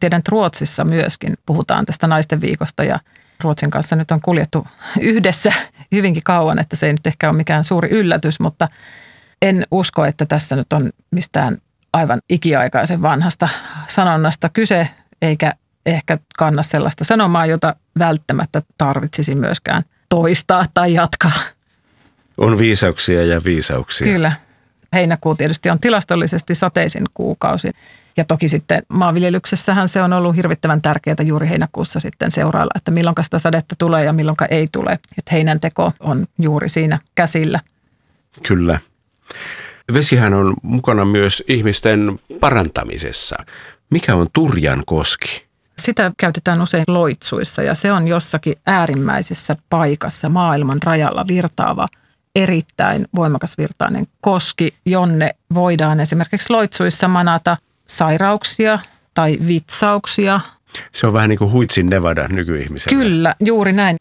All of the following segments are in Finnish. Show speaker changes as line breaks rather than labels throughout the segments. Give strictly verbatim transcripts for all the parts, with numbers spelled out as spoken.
tiedän, että Ruotsissa myöskin puhutaan tästä naisten viikosta ja Ruotsin kanssa nyt on kuljettu yhdessä hyvinkin kauan, että se ei nyt ehkä ole mikään suuri yllätys, mutta en usko, että tässä nyt on mistään aivan ikiaikaisen vanhasta sanonnasta kyse, eikä ehkä kanna sellaista sanomaa, jota välttämättä tarvitsisi myöskään toistaa tai jatkaa.
On viisauksia ja viisauksia.
Kyllä. Heinäkuu tietysti on tilastollisesti sateisin kuukausi. Ja toki sitten maanviljelyksessähän se on ollut hirvittävän tärkeää juuri heinäkuussa sitten seurailla, että milloin sitä sadetta tulee ja milloin ei tule. Että heinänteko on juuri siinä käsillä.
Kyllä. Vesihän on mukana myös ihmisten parantamisessa. Mikä on Turjankoski?
Sitä käytetään usein loitsuissa ja se on jossakin äärimmäisessä paikassa maailman rajalla virtaava, erittäin voimakas virtainen koski, jonne voidaan esimerkiksi loitsuissa manata sairauksia tai vitsauksia.
Se on vähän niin kuin Huitsin Nevada nykyihmiselle.
Kyllä, juuri näin.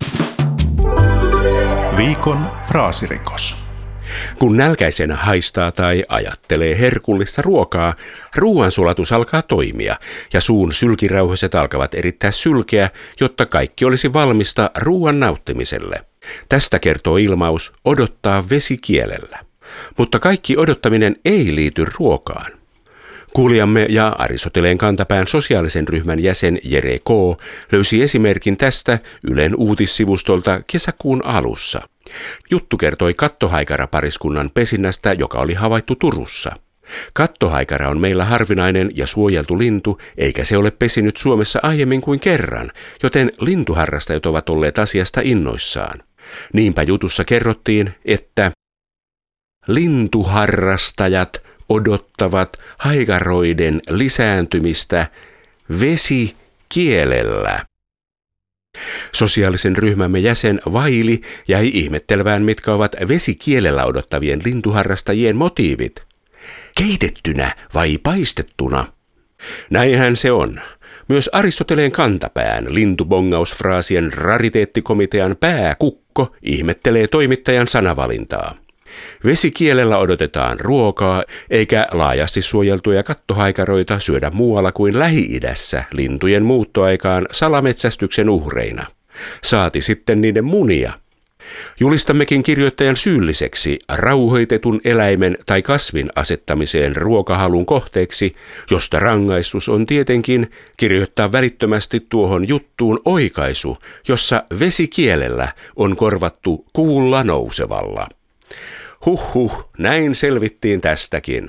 Viikon fraasirikos.
Kun nälkäisenä haistaa tai ajattelee herkullista ruokaa, ruoansulatus alkaa toimia ja suun sylkirauhaset alkavat erittää sylkeä, jotta kaikki olisi valmista ruoan nauttimiselle. Tästä kertoo ilmaus odottaa vesi kielellä. Mutta kaikki odottaminen ei liity ruokaan. Kuulijamme ja Aristoteleen kantapään sosiaalisen ryhmän jäsen Jere K. löysi esimerkin tästä Ylen uutissivustolta kesäkuun alussa. Juttu kertoi kattohaikarapariskunnan pesinnästä, joka oli havaittu Turussa. Kattohaikara on meillä harvinainen ja suojeltu lintu, eikä se ole pesinyt Suomessa aiemmin kuin kerran, joten lintuharrastajat ovat olleet asiasta innoissaan. Niinpä jutussa kerrottiin, että lintuharrastajat odottavat haikaroiden lisääntymistä vesikielellä. Sosiaalisen ryhmämme jäsen Vaili jäi ihmettelevään, mitkä ovat vesikielellä odottavien lintuharrastajien motiivit. Keitettynä vai paistettuna? Näinhän se on. Myös Aristoteleen kantapään lintubongausfraasien rariteettikomitean pääkukko ihmettelee toimittajan sanavalintaa. Vesikielellä odotetaan ruokaa, eikä laajasti suojeltuja kattohaikaroita syödä muualla kuin Lähi-idässä lintujen muuttoaikaan salametsästyksen uhreina. Saati sitten niiden munia. Julistammekin kirjoittajan syylliseksi rauhoitetun eläimen tai kasvin asettamiseen ruokahalun kohteeksi, josta rangaistus on tietenkin kirjoittaa välittömästi tuohon juttuun oikaisu, jossa vesikielellä on korvattu kuulla nousevalla. Huhhuh, näin selvittiin tästäkin.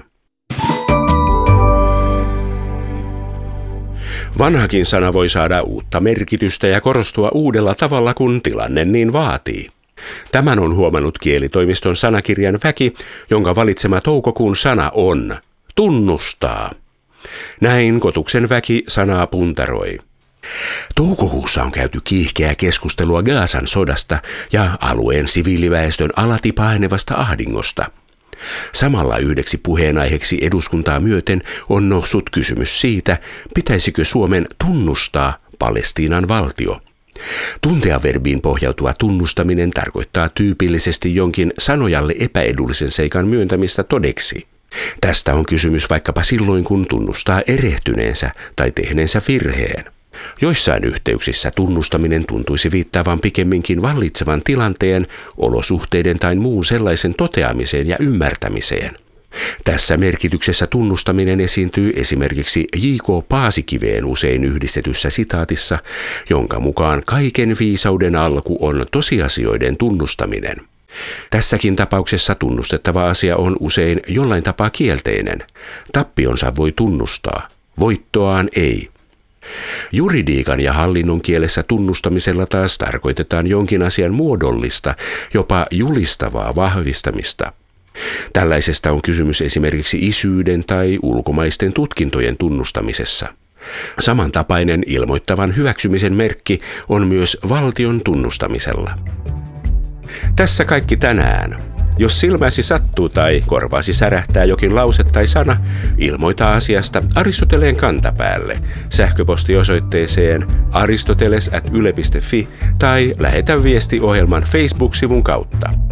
Vanhakin sana voi saada uutta merkitystä ja korostua uudella tavalla, kun tilanne niin vaatii. Tämän on huomannut kielitoimiston sanakirjan väki, jonka valitsema toukokuun sana on tunnustaa. Näin Kotuksen väki sanaa puntaroi. Toukokuussa on käyty kiihkeää keskustelua Gazan sodasta ja alueen siviiliväestön alati pahenevasta ahdingosta. Samalla yhdeksi puheenaiheeksi eduskuntaa myöten on noussut kysymys siitä, pitäisikö Suomen tunnustaa Palestiinan valtio. Tuntea-verbiin pohjautuva tunnustaminen tarkoittaa tyypillisesti jonkin sanojalle epäedullisen seikan myöntämistä todeksi. Tästä on kysymys vaikkapa silloin, kun tunnustaa erehtyneensä tai tehneensä virheen. Joissain yhteyksissä tunnustaminen tuntuisi viittaavan pikemminkin vallitsevan tilanteen, olosuhteiden tai muun sellaisen toteamiseen ja ymmärtämiseen. Tässä merkityksessä tunnustaminen esiintyy esimerkiksi J K Paasikiveen usein yhdistetyssä sitaatissa, jonka mukaan kaiken viisauden alku on tosiasioiden tunnustaminen. Tässäkin tapauksessa tunnustettava asia on usein jollain tapaa kielteinen. Tappionsa voi tunnustaa, voittoaan ei. Juridiikan ja hallinnon kielessä tunnustamisella taas tarkoitetaan jonkin asian muodollista, jopa julistavaa vahvistamista. Tällaisesta on kysymys esimerkiksi isyyden tai ulkomaisten tutkintojen tunnustamisessa. Samantapainen ilmoittavan hyväksymisen merkki on myös valtion tunnustamisella. Tässä kaikki tänään. Jos silmäsi sattuu tai korvaasi särähtää jokin lause tai sana, ilmoita asiasta Aristoteleen kantapäälle sähköpostiosoitteeseen aristoteles ät yle piste fi tai lähetä viesti ohjelman Facebook-sivun kautta.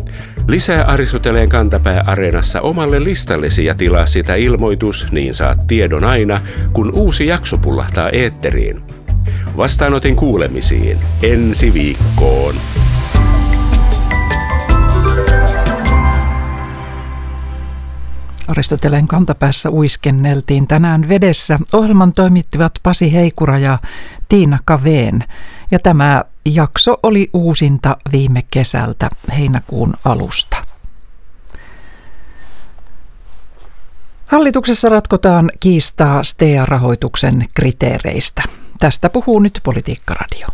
Lisää Aristoteleen kantapää Areenassa omalle listallesi ja tilaa sitä ilmoitus, niin saat tiedon aina, kun uusi jakso pullahtaa eetteriin. Vastaanotin kuulemisiin ensi viikkoon.
Aristoteleen kantapäässä uiskenneltiin tänään vedessä. Ohjelman toimittivat Pasi Heikura ja Tiina Kaveen. Ja tämä jakso oli uusinta viime kesältä heinäkuun alusta. Hallituksessa ratkotaan kiistaa S T E A-rahoituksen kriteereistä. Tästä puhuu nyt Politiikka-radio.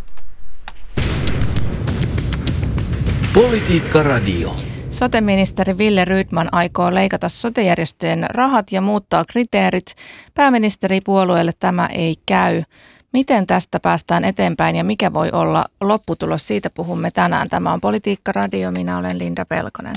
Politiikka-radio.
Sote-ministeri Wille Rydman aikoo leikata sote-järjestöjen rahat ja muuttaa kriteerit. Pääministeripuolueelle tämä ei käy. Miten tästä päästään eteenpäin ja mikä voi olla lopputulos? Siitä puhumme tänään. Tämä on Politiikka-radio. Minä olen Linda Pelkonen.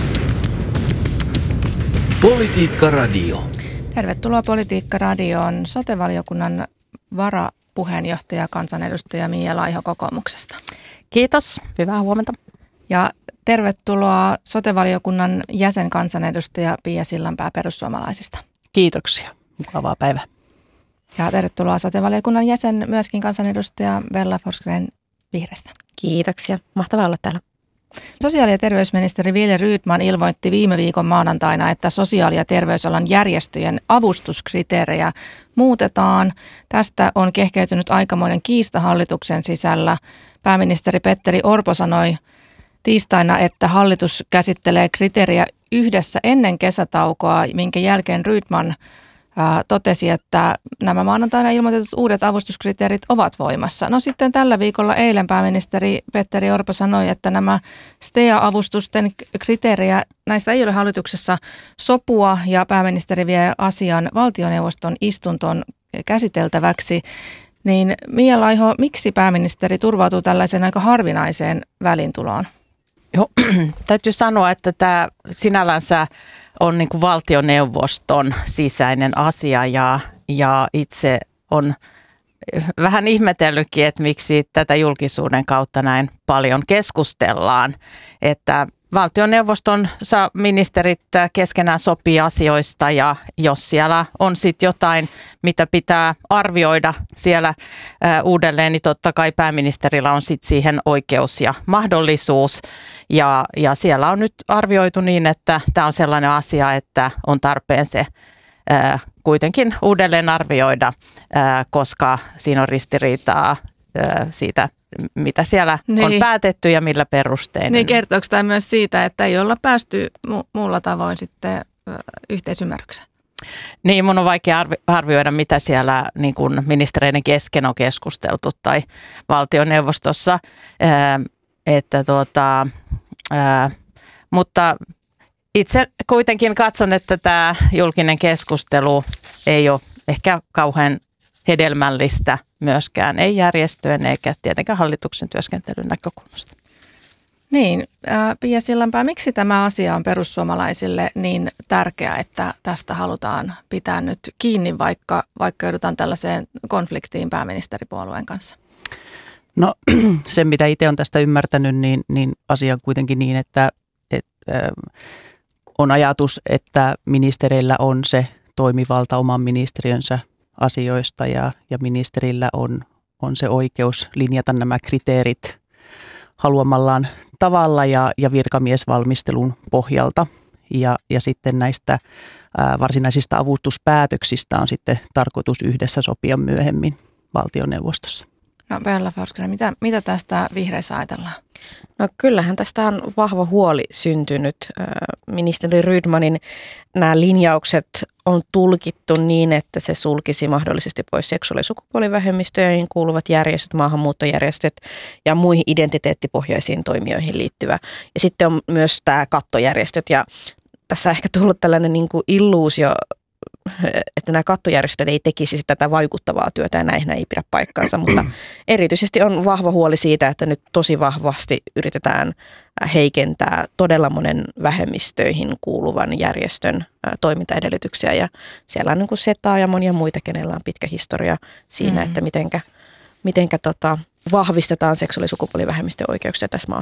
Politiikka-radio.
Tervetuloa Politiikka-radioon sote-valiokunnan varapuheenjohtaja, kansanedustaja Mia Laiho kokoomuksesta.
Kiitos. Hyvää huomenta.
Ja tervetuloa sote-valiokunnan jäsenkansanedustaja Pia Sillanpää perussuomalaisista.
Kiitoksia. Mukavaa päivää.
Ja tervetuloa sote-valiokunnan jäsen myöskin kansanedustaja Bella Forsgren Vihreästä.
Kiitoksia. Mahtavaa olla täällä.
Sosiaali- ja terveysministeri Wille Rydman ilmoitti viime viikon maanantaina, että sosiaali- ja terveysalan järjestöjen avustuskriteerejä muutetaan. Tästä on kehkeytynyt aikamoinen kiista hallituksen sisällä. Pääministeri Petteri Orpo sanoi tiistaina, että hallitus käsittelee kriteeriä yhdessä ennen kesätaukoa, minkä jälkeen Rydman ää, totesi, että nämä maanantaina ilmoitetut uudet avustuskriteerit ovat voimassa. No sitten tällä viikolla eilen pääministeri Petteri Orpo sanoi, että nämä S T E A-avustusten kriteerejä, näistä ei ole hallituksessa sopua ja pääministeri vie asian valtioneuvoston istuntoon käsiteltäväksi. Niin Mia Laiho, miksi pääministeri turvautuu tällaiseen aika harvinaiseen välintuloon?
Joo, täytyy sanoa, että tämä sinällänsä on niin kuin valtioneuvoston sisäinen asia ja, ja itse on vähän ihmetellytkin, että miksi tätä julkisuuden kautta näin paljon keskustellaan, että valtioneuvoston ministerit keskenään sopii asioista ja jos siellä on sitten jotain, mitä pitää arvioida siellä uudelleen, niin totta kai pääministerillä on sitten siihen oikeus ja mahdollisuus. Ja, ja siellä on nyt arvioitu niin, että tämä on sellainen asia, että on tarpeen se ää, kuitenkin uudelleen arvioida, ää, koska siinä on ristiriitaa ää, siitä, mitä siellä niin on päätetty ja millä perustein.
Niin kertooko tämä myös siitä, että ei olla päästy mu- muulla tavoin sitten yhteisymmärrykseen?
Niin, mun on vaikea arvi- arvioida, mitä siellä niin kuin ministereiden kesken on keskusteltu tai valtioneuvostossa, ää, että tuota, ää, mutta itse kuitenkin katson, että tämä julkinen keskustelu ei ole ehkä kauhean hedelmällistä myöskään, ei järjestöjen eikä tietenkään hallituksen työskentelyn näkökulmasta.
Niin, äh, Pia Sillanpää, miksi tämä asia on perussuomalaisille niin tärkeä, että tästä halutaan pitää nyt kiinni, vaikka, vaikka joudutaan tällaiseen konfliktiin pääministeripuolueen kanssa?
No se, mitä itse olen tästä ymmärtänyt, niin, niin asia on kuitenkin niin, että, että on ajatus, että ministereillä on se toimivalta oman ministeriönsä asioista ja, ja ministerillä on, on se oikeus linjata nämä kriteerit haluamallaan tavalla ja, ja virkamiesvalmistelun pohjalta. Ja, ja sitten näistä ää, varsinaisista avustuspäätöksistä on sitten tarkoitus yhdessä sopia myöhemmin valtioneuvostossa.
No Bella Forsgren, mitä, mitä tästä vihreissä ajatellaan?
No kyllähän tästä on vahva huoli syntynyt. Ministeri Rydmanin nämä linjaukset on tulkittu niin, että se sulkisi mahdollisesti pois seksuaali- ja sukupuolivähemmistöihin kuuluvat järjestöt, maahanmuuttojärjestöt ja muihin identiteettipohjaisiin toimijoihin liittyvä. Ja sitten on myös tämä kattojärjestöt ja tässä on ehkä tullut tällainen niin kuin illuusio, että nämä kattojärjestöt ei tekisi tätä vaikuttavaa työtä ja näihin ei pidä paikkaansa, mutta erityisesti on vahva huoli siitä, että nyt tosi vahvasti yritetään heikentää todella monen vähemmistöihin kuuluvan järjestön toimintaedellytyksiä ja siellä on niin kuin SETA ja monia muita, kenellä on pitkä historia siinä, mm. että mitenkä, mitenkä tota, vahvistetaan seksuaali- ja sukupuolivähemmistöjen oikeuksia tässä maassa.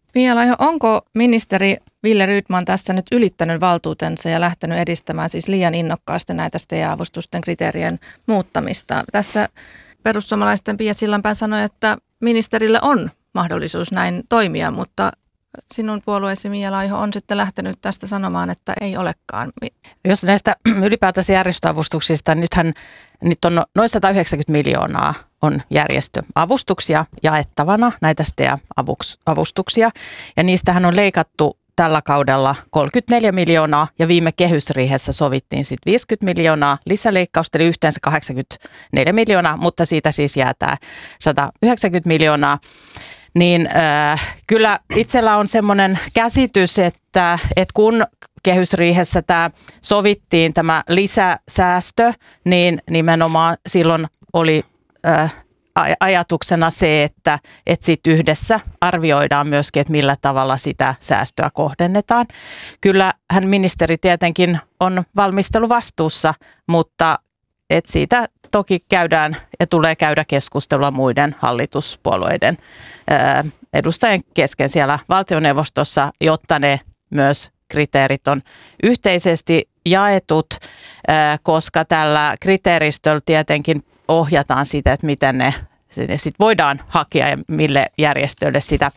Mia Laiho, onko ministeri Wille Rydman tässä nyt ylittänyt valtuutensa ja lähtenyt edistämään siis liian innokkaasti näitä S T E-avustusten kriteerien muuttamista? Tässä perussuomalaisten Pia Sillanpää sanoi, että ministerille on mahdollisuus näin toimia, mutta sinun puolueesi Mia Laiho on sitten lähtenyt tästä sanomaan, että ei olekaan.
Jos näistä ylipäätänsä järjestöavustuksista, nythän nyt on noin sata yhdeksänkymmentä miljoonaa on järjestöavustuksia jaettavana, näitä S T E-avustuksia, ja niistähän on leikattu tällä kaudella kolmekymmentäneljä miljoonaa ja viime kehysriihessä sovittiin sitten viisikymmentä miljoonaa lisäleikkausta, eli yhteensä kahdeksankymmentäneljä miljoonaa, mutta siitä siis jää tämä sata yhdeksänkymmentä miljoonaa. Niin äh, kyllä itsellä on semmoinen käsitys, että, että kun kehysriihessä tämä sovittiin tämä lisäsäästö, niin nimenomaan silloin oli äh, ajatuksena se, että, että sit yhdessä arvioidaan myöskin, että millä tavalla sitä säästöä kohdennetaan. Kyllähän ministeri tietenkin on valmisteluvastuussa, mutta että siitä toki käydään ja tulee käydä keskustelua muiden hallituspuolueiden edustajien kesken siellä valtioneuvostossa, jotta ne myös kriteerit on yhteisesti jaetut, koska tällä kriteeristöllä tietenkin ohjataan sitä, että miten ne sit voidaan hakea ja mille järjestöille sitä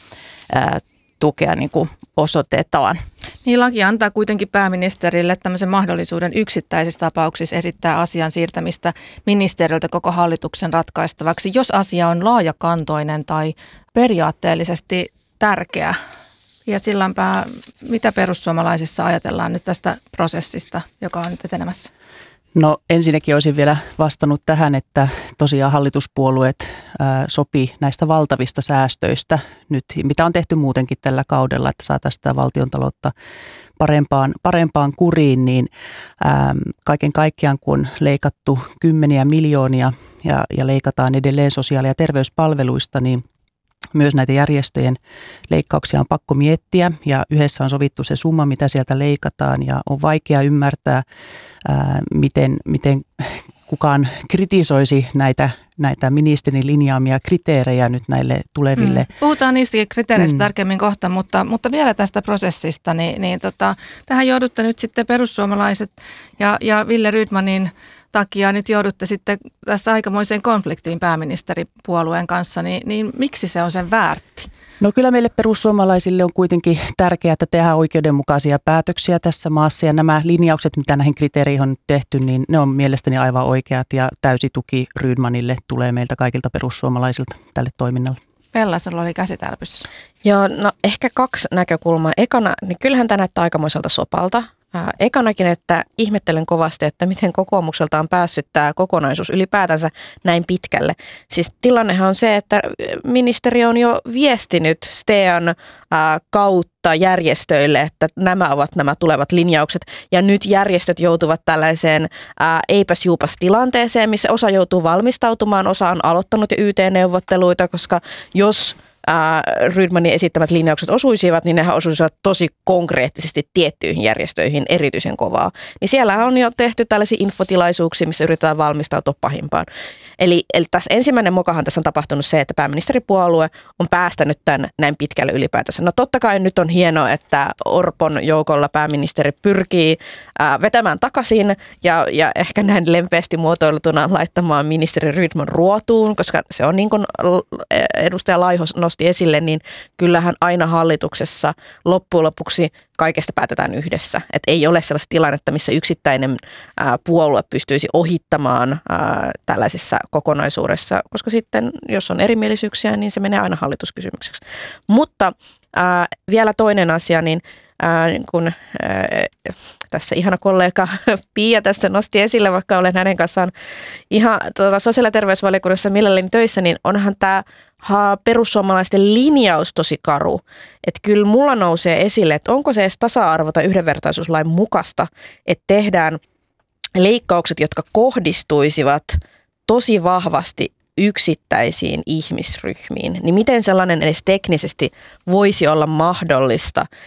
tukea niin kuin osoitetaan.
Niin, laki antaa kuitenkin pääministerille tämmöisen mahdollisuuden yksittäisissä tapauksissa esittää asian siirtämistä ministeriöltä koko hallituksen ratkaistavaksi, jos asia on laajakantoinen tai periaatteellisesti tärkeä. Ja Sillanpää, mitä perussuomalaisissa ajatellaan nyt tästä prosessista, joka on nyt etenemässä?
No ensinnäkin olisin vielä vastannut tähän, että tosiaan hallituspuolueet ää, sopii näistä valtavista säästöistä nyt, mitä on tehty muutenkin tällä kaudella, että saataisiin sitä valtiontaloutta parempaan, parempaan kuriin, niin ää, kaiken kaikkiaan kun on leikattu kymmeniä miljoonia ja, ja leikataan edelleen sosiaali- ja terveyspalveluista, niin myös näitä järjestöjen leikkauksia on pakko miettiä ja yhdessä on sovittu se summa, mitä sieltä leikataan ja on vaikea ymmärtää, ää, miten, miten kukaan kritisoisi näitä, näitä ministerin linjaamia kriteerejä nyt näille tuleville.
Mm. Puhutaan niistäkin kriteereistä mm. tarkemmin kohta, mutta, mutta vielä tästä prosessista, niin, niin tota, tähän joudutte nyt sitten perussuomalaiset ja, ja Wille Rydmanin takia nyt joudutte sitten tässä aikamoiseen konfliktiin pääministeripuolueen kanssa, niin, niin miksi se on sen väärti?
No kyllä meille perussuomalaisille on kuitenkin tärkeää, että tehdään oikeudenmukaisia päätöksiä tässä maassa ja nämä linjaukset, mitä näihin kriteereihin on tehty, niin ne on mielestäni aivan oikeat ja täysi tuki Rydmanille tulee meiltä kaikilta perussuomalaisilta tälle toiminnalle.
Pellasella oli käsi täällä pystyssä.
Joo, no ehkä kaksi näkökulmaa. Ekana, niin kyllähän tämä näyttää aikamoiselta sopalta. Ää, ekanakin, että ihmettelen kovasti, että miten kokoomukselta on päässyt tämä kokonaisuus ylipäätänsä näin pitkälle. Siis tilannehan on se, että ministeri on jo viestinyt STEAn ää, kautta järjestöille, että nämä ovat nämä tulevat linjaukset. Ja nyt järjestöt joutuvat tällaiseen ää, eipäs juupas tilanteeseen, missä osa joutuu valmistautumaan, osa on aloittanut jo Y T-neuvotteluita, koska jos Rydmanin esittämät linjaukset osuisivat, niin nehän osuisivat tosi konkreettisesti tiettyihin järjestöihin erityisen kovaa. Niin siellä on jo tehty tällaisia infotilaisuuksia, missä yritetään valmistautua pahimpaan. Eli, eli tässä ensimmäinen mokahan tässä on tapahtunut se, että pääministeripuolue on päästänyt tämän näin pitkälle ylipäätänsä. No totta kai nyt on hienoa, että Orpon joukolla pääministeri pyrkii ää, vetämään takaisin ja, ja ehkä näin lempeästi muotoiltuna laittamaan ministeri Rydman ruotuun, koska se on niin kuin edustaja Laiho nosti esille, niin kyllähän aina hallituksessa loppujen lopuksi kaikesta päätetään yhdessä. Et ei ole sellaista tilannetta, missä yksittäinen ää, puolue pystyisi ohittamaan ää, tällaisessa kokonaisuudessa, koska sitten jos on erimielisyyksiä, niin se menee aina hallituskysymykseksi. Mutta ää, vielä toinen asia, niin Ää, kun ää, tässä ihana kollega Pia tässä nosti esille, vaikka olen hänen kanssaan ihan tuota, sosiaali- ja terveysvaliokunnassa mielelläni töissä, niin onhan tämä perussuomalaisten linjaus tosi karu. Että kyllä mulla nousee esille, että onko se edes tasa-arvo- tai yhdenvertaisuuslain mukaista, että tehdään leikkaukset, jotka kohdistuisivat tosi vahvasti yksittäisiin ihmisryhmiin, niin miten sellainen edes teknisesti voisi olla mahdollista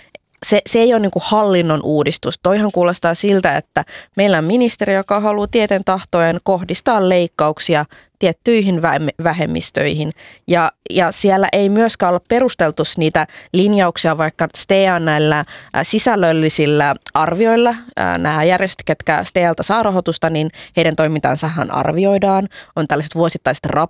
se, se ei ole niin kuin hallinnon uudistus. Toihan kuulostaa siltä, että meillä on ministeri, joka haluaa tieten tahtojen kohdistaa leikkauksia tiettyihin vähemmistöihin. Ja, ja siellä ei myöskään ole perusteltu niitä linjauksia vaikka STEAn näillä sisällöllisillä arvioilla. Nämä järjestöt, ketkä STEAlta saa rahoitusta, niin heidän toimintansahan arvioidaan. On tällaiset vuosittaiset